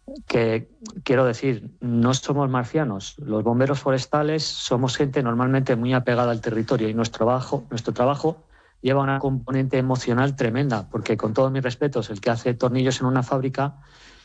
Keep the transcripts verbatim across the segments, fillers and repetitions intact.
que quiero decir, no somos marcianos. Los bomberos forestales somos gente normalmente muy apegada al territorio y nuestro trabajo, nuestro trabajo lleva una componente emocional tremenda, porque con todos mis respetos, el que hace tornillos en una fábrica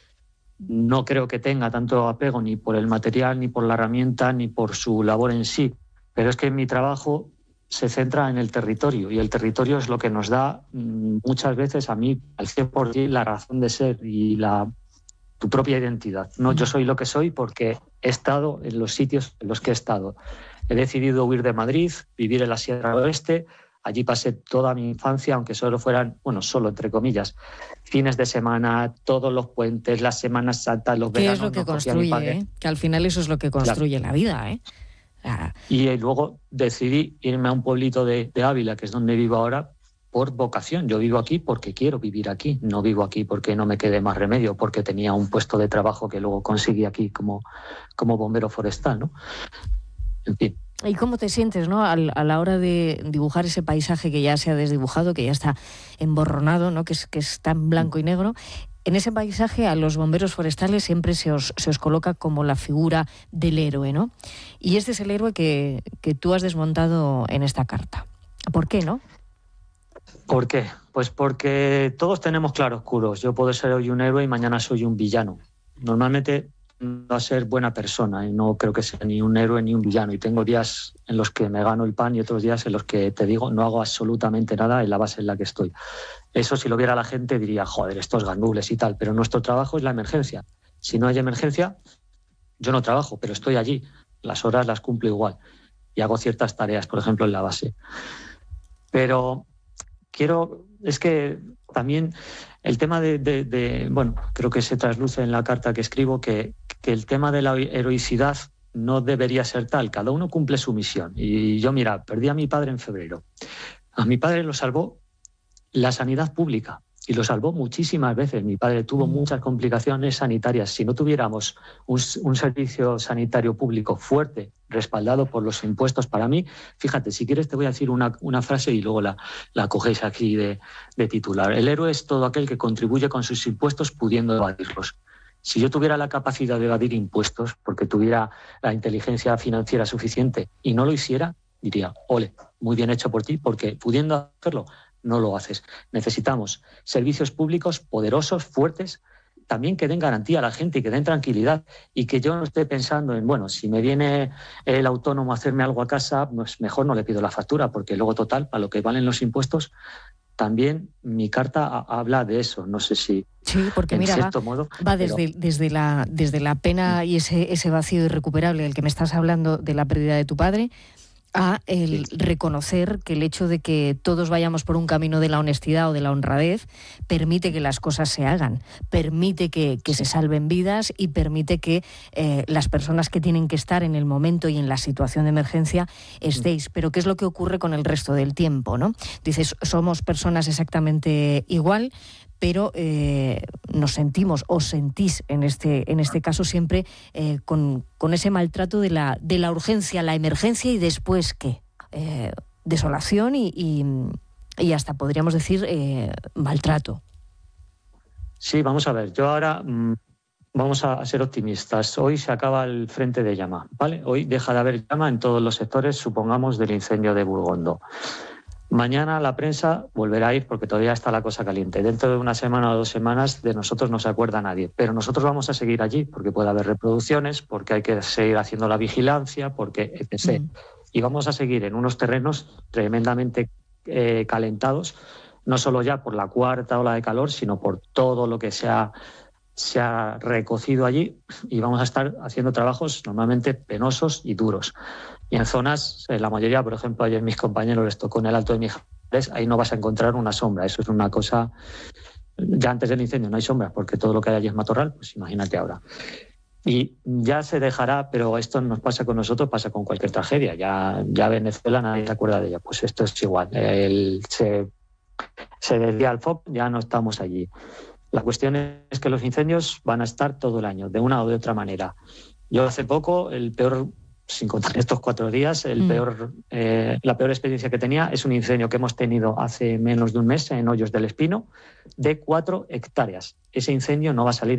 no creo que tenga tanto apego ni por el material, ni por la herramienta, ni por su labor en sí. Pero es que mi trabajo se centra en el territorio y el territorio es lo que nos da muchas veces a mí al cien por ciento la razón de ser y la tu propia identidad. No, yo soy lo que soy porque he estado en los sitios en los que he estado. He decidido huir de Madrid, vivir en la Sierra Oeste. Allí pasé toda mi infancia, aunque solo fueran, bueno, solo entre comillas, fines de semana, todos los puentes, las Semanas Santas, los veranos. ¿Qué es lo que construye? ¿eh? Que al final eso es lo que construye claro. la vida, ¿eh? Ah. Y luego decidí irme a un pueblito de, de Ávila, que es donde vivo ahora, por vocación. Yo vivo aquí porque quiero vivir aquí. No vivo aquí porque no me quede más remedio, porque tenía un puesto de trabajo que luego conseguí aquí como, como bombero forestal, ¿no? En fin. ¿Y cómo te sientes, ¿no? a la hora de dibujar ese paisaje que ya se ha desdibujado, que ya está emborronado, ¿no? que, es, que está en blanco y negro? En ese paisaje a los bomberos forestales siempre se os, se os coloca como la figura del héroe, ¿no? Y este es el héroe que, que tú has desmontado en esta carta. ¿Por qué, no? ¿Por qué? Pues porque todos tenemos claroscuros. Yo puedo ser hoy un héroe y mañana soy un villano. Normalmente va a ser buena persona y no creo que sea ni un héroe ni un villano. Y tengo días en los que me gano el pan y otros días en los que, te digo, no hago absolutamente nada en la base en la que estoy. Eso si lo viera la gente diría, joder, estos gandules y tal. Pero nuestro trabajo es la emergencia. Si no hay emergencia, yo no trabajo, pero estoy allí. Las horas las cumplo igual y hago ciertas tareas, por ejemplo, en la base. Pero quiero, es que también el tema de, de, de, bueno, creo que se trasluce en la carta que escribo, que, que el tema de la heroicidad no debería ser tal. Cada uno cumple su misión. Y yo, mira, perdí a mi padre en febrero. A mi padre lo salvó la sanidad pública y lo salvó muchísimas veces. Mi padre tuvo muchas complicaciones sanitarias. Si no tuviéramos un, un servicio sanitario público fuerte, respaldado por los impuestos, para mí, fíjate, si quieres te voy a decir una, una frase y luego la, la cogéis aquí de, de titular. El héroe es todo aquel que contribuye con sus impuestos pudiendo evadirlos. Si yo tuviera la capacidad de evadir impuestos porque tuviera la inteligencia financiera suficiente y no lo hiciera, diría, ole, muy bien hecho por ti, porque pudiendo hacerlo, no lo haces. Necesitamos servicios públicos poderosos, fuertes, también que den garantía a la gente y que den tranquilidad y que yo no esté pensando en, bueno, si me viene el autónomo a hacerme algo a casa, pues mejor no le pido la factura, porque luego, total, a lo que valen los impuestos, también mi carta habla de eso. No sé si... Sí, porque mira, va, modo, va desde, pero... desde, la, desde la pena y ese, ese vacío irrecuperable del que me estás hablando, de la pérdida de tu padre, a el sí. reconocer que el hecho de que todos vayamos por un camino de la honestidad o de la honradez permite que las cosas se hagan, permite que, que se salven vidas y permite que eh, las personas que tienen que estar en el momento y en la situación de emergencia estéis. Pero ¿qué es lo que ocurre con el resto del tiempo, ¿no? Dices, somos personas exactamente igual, pero eh, nos sentimos, o sentís en este, en este caso siempre eh, con, con ese maltrato de la, de la urgencia, la emergencia y después, ¿qué? Eh, desolación y, y, y hasta podríamos decir eh, maltrato. Sí, vamos a ver, yo ahora mmm, vamos a ser optimistas. Hoy se acaba el frente de llama, ¿vale? Hoy deja de haber llama en todos los sectores, supongamos, del incendio de Burgondo. Mañana la prensa volverá a ir porque todavía está la cosa caliente. Dentro de una semana o dos semanas de nosotros no se acuerda nadie. Pero nosotros vamos a seguir allí porque puede haber reproducciones, porque hay que seguir haciendo la vigilancia, porque etcétera. Mm. Y vamos a seguir en unos terrenos tremendamente eh, calentados, no solo ya por la cuarta ola de calor, sino por todo lo que se ha, se ha recocido allí. Y vamos a estar haciendo trabajos normalmente penosos y duros. Y en zonas, en la mayoría, por ejemplo, ayer mis compañeros les tocó en el Alto de Mijares, ahí no vas a encontrar una sombra. Eso es una cosa... Ya antes del incendio no hay sombras, porque todo lo que hay allí es matorral, pues imagínate ahora. Y ya se dejará, pero esto nos pasa con nosotros, pasa con cualquier tragedia. Ya, ya Venezuela, nadie se acuerda de ella. Pues esto es igual. El, se, se desvía el foco, ya no estamos allí. La cuestión es que los incendios van a estar todo el año, de una o de otra manera. Yo hace poco, el peor... sin contar estos cuatro días, el mm. peor, eh, la peor experiencia que tenía es un incendio que hemos tenido hace menos de un mes en Hoyos del Espino, de cuatro hectáreas. Ese incendio no va a salir